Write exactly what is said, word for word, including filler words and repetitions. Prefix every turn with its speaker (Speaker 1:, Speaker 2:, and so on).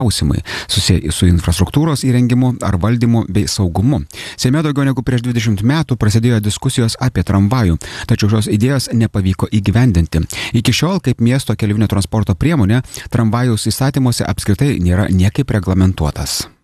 Speaker 1: klausimai susiję su infrastruktūros įrengimu ar valdymu bei saugumu. Seime daugiau negu prieš dvidešimt metų prasidėjo diskusijos apie tramvajų, tačiau šios idėjos nepavyko įgyvendinti. Iki šiol, kaip miesto keleivinio transporto priemonė, tramvajaus įstatymuose apskritai nėra niekaip reglamentuotas.